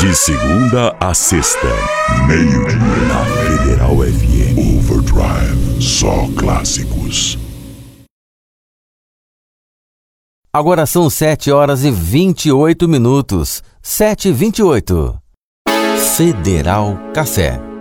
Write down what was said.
De segunda a sexta, meio-dia, na Federal FM. Overdrive, só clássicos. Agora são 7h28. 7h28. Federal Café.